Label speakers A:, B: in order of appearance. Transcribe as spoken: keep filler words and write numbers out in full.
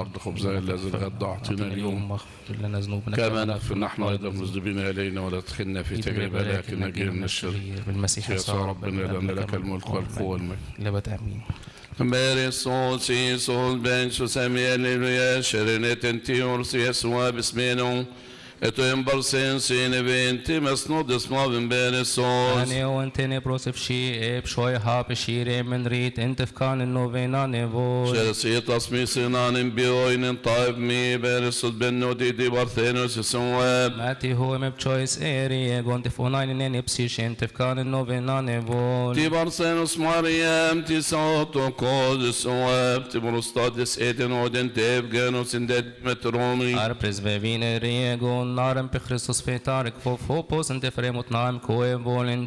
A: الأرض خبزنا الذي الغد أعطينا اليوم،
B: واغفر لنا ذنوبنا
A: كما نغفر نحن أيضا المذنبين إلينا، ولا تدخلنا في تجربة لكن نجينا من الشرير.
B: بالمسيح
A: يسوع ربنا لأن لك الملك والقوة والمجد.
B: لابد آمين.
A: Mary sol si sol ben su Samuel شرنت تيورس يسوع باسمنا اتو امبرسين سين بنتي مسنود اسمه بن بيرسوس
B: أنا وأنت نبروس في شيء بشوي ها بشيرة من ريت أنت في كان النوفينا نبوش
A: شرسي تصمي سنان بيوين طيب مي بيرسوس بنو دي دي بارثينوس سواب
B: ماتي هو مبتشويس إيري قلت في وناين إني بسيش أنت في كان النوفينا نبوش
A: تي بارثينوس مريم تي صوتو كود سواب تي بروستادس إيدن ودن تيب جانوس اندد مترومي
B: أربرز ببين ريغون نارم بخريستوس في تارك فوفوبوس انت فريموت نام كوي بولن